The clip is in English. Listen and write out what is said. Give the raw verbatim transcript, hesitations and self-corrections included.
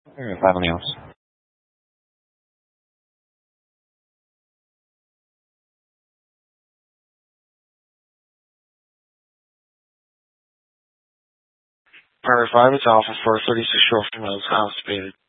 Alright, finally else. Private five, it's Alpha four thirty-six short from Mills, house debated.